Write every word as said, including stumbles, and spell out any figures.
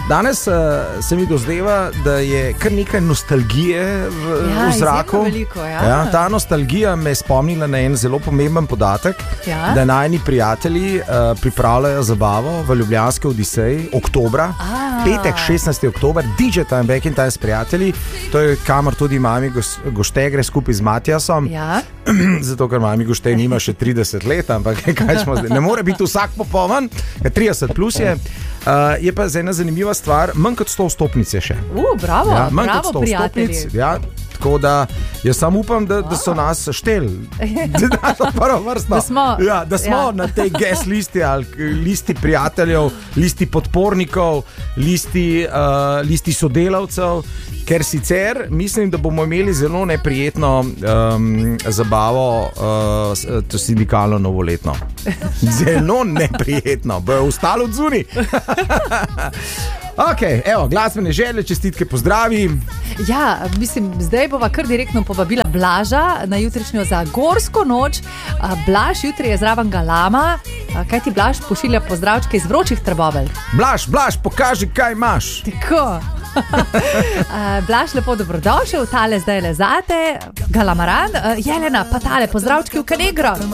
danes uh, se mi dozdeva, da je kar nekaj nostalgije v, ja, v zraku. Veliko, ja. Ja, ta nostalgija me je spomnila na en zelo pomemben podatek, ja. da najni prijatelji uh, pripravljajo zabavo v Ljubljanski Odiseji oktobra, A. petek šestnajsti oktober, D J Time Back in Time s prijatelji, to je kamor tudi mami Gošte gre skupaj z Matjasom. Ja. Zato, ker mami Gošte nima še trideset let, ampak kaj smo zdaj? Ne more biti vsak popoln, trideset plus je. Uh, je pa ena zanimiva stvar, manj kot sto vstopnic je še. Uh, bravo, ja, manj bravo, kot sto prijatelji. vstopnic, ja, tako da jaz sam upam, da, da so nas šteli. Da so prvo vrstno. Da smo, ja, da smo ja. na tej guest listi, ali listi prijateljev, listi podpornikov, listi, uh, listi sodelavcev, ker sicer mislim, da bomo imeli zelo neprijetno um, zabavo, uh, to sindikalno novoletno. Zelo neprijetno, bo ostalo od zunaj. Ok, evo, glasbene želje, čestitke, pozdravi. Ja, mislim, zdaj bova kar direktno povabila Blaža na jutrišnjo za gorsko noč. Blaž jutri je zraven Galama. Kaj ti Blaž pošilja pozdravčke iz vročih Trbovelj? Blaž, Blaž, pokaži, kaj imaš. Tako. Blaž, lepo dobrodošel, tale zdaj le zate, Galamaran, Jelena, pa tale pozdravčki v Kanegro.